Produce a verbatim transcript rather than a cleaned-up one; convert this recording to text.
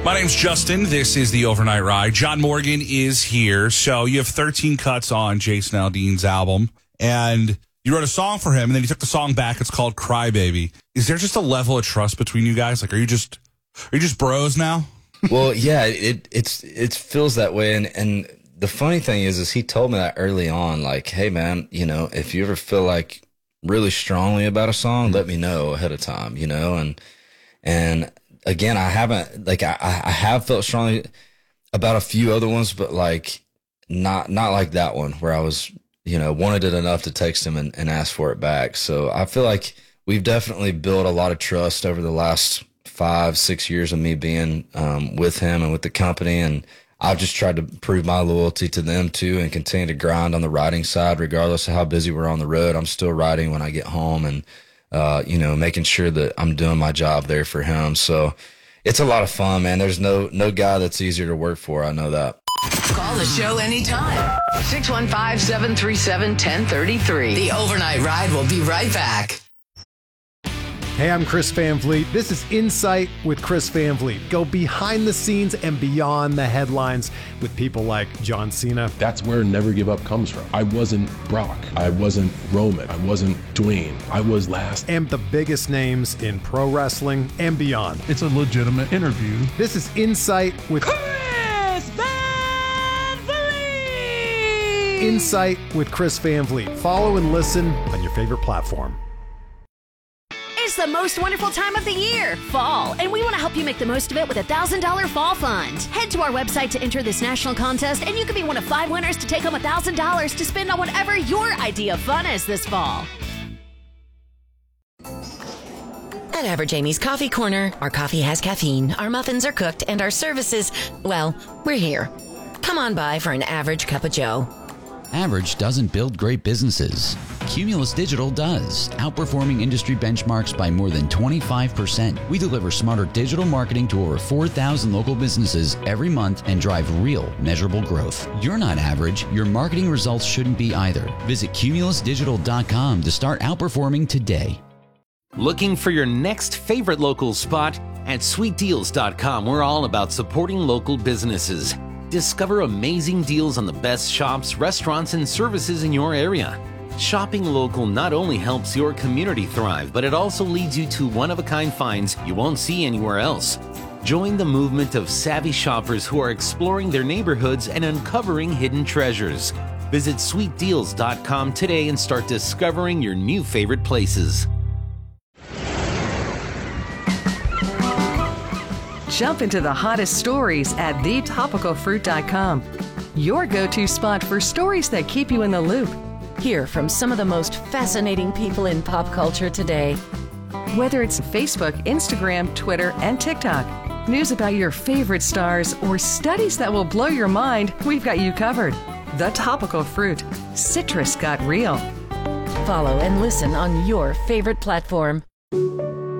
My name's Justin. This is the Overnight Ride. John Morgan is here. So you have thirteen cuts on Jason Aldean's album, and you wrote a song for him, and then you took the song back. It's called Cry Baby. Is there just a level of trust between you guys? Like, are you just are you just bros now? Well, yeah, it it's it feels that way, and and the funny thing is, is he told me that early on, like, hey man, you know, if you ever feel like really strongly about a song, let me know ahead of time, you know, and and. Again, I haven't, like, I, I have felt strongly about a few other ones, but, like, not not like that one where I was, you know, wanted it enough to text him and, and ask for it back. So I feel like we've definitely built a lot of trust over the last five, six years of me being um, with him and with the company. And I've just tried to prove my loyalty to them, too, and continue to grind on the writing side, regardless of how busy we're on the road. I'm still writing when I get home, and Uh, you know, making sure that I'm doing my job there for him. So it's a lot of fun, man. There's no no guy that's easier to work for. I know that. Call the show anytime. six one five, seven three seven, one zero three three. The Overnight Ride will be right back. Hey, I'm Chris Van Vliet. This is Insight with Chris Van Vliet. Go behind the scenes and beyond the headlines with people like John Cena. That's where Never Give Up comes from. I wasn't Brock. I wasn't Roman. I wasn't Dwayne. I was last. And the biggest names in pro wrestling and beyond. It's a legitimate interview. This is Insight with Chris Van Vliet. Insight with Chris Van Vliet. Follow and listen on your favorite platform. It's the most wonderful time of the year, fall, and we want to help you make the most of it with a one thousand dollars Fall Fund. Head to our website to enter this national contest, and you could be one of five winners to take home one thousand dollars to spend on whatever your idea of fun is this fall. At Average Amy's Coffee Corner, our coffee has caffeine, our muffins are cooked, and our services, well, we're here. Come on by for an average cup of joe. Average doesn't build great businesses. Cumulus Digital does, outperforming industry benchmarks by more than twenty-five percent. We deliver smarter digital marketing to over four thousand local businesses every month and drive real, measurable growth. You're not average. Your marketing results shouldn't be either. Visit cumulus digital dot com to start outperforming today. Looking for your next favorite local spot? At sweet deals dot com, we're all about supporting local businesses. Discover amazing deals on the best shops, restaurants, and services in your area. Shopping local not only helps your community thrive, but it also leads you to one-of-a-kind finds you won't see anywhere else. Join the movement of savvy shoppers who are exploring their neighborhoods and uncovering hidden treasures. Visit sweet deals dot com today and start discovering your new favorite places. Jump into the hottest stories at the topical fruit dot com. Your go-to spot for stories that keep you in the loop. Hear from some of the most fascinating people in pop culture today. Whether it's Facebook, Instagram, Twitter, and TikTok, news about your favorite stars, or studies that will blow your mind, we've got you covered. The Topical Fruit. Citrus got real. Follow and listen on your favorite platform.